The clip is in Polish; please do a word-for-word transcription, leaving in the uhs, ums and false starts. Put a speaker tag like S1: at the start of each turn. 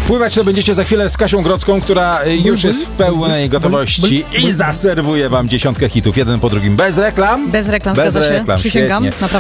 S1: Pływać to będziecie za chwilę z Kasią Grodzką, która y, już jest w pełnej gotowości i zaserwuje wam dziesiątkę hitów, jeden po drugim, bez reklam.
S2: Bez reklam,
S1: Bez
S2: zgadza się.
S1: reklam,
S2: Przysięgam,
S1: świetnie.
S2: naprawdę.